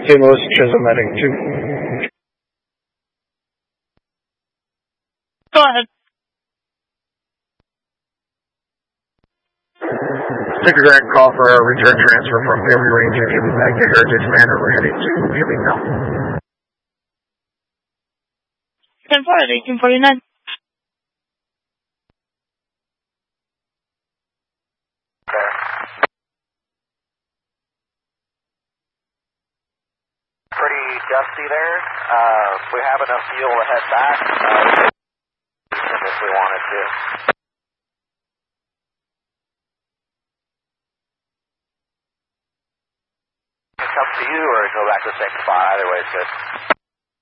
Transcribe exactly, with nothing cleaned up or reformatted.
Saint Louis Chisholm heading two. Go ahead. Take a direct call for a return transfer from Family Ranger Giving back to Heritage Manor. We're heading to Giving now. ten four at eighteen forty-nine. Pretty dusty there. Uh, we have enough fuel to head back uh, if we wanted to. Come to you or go back to the same spot. Either way is good.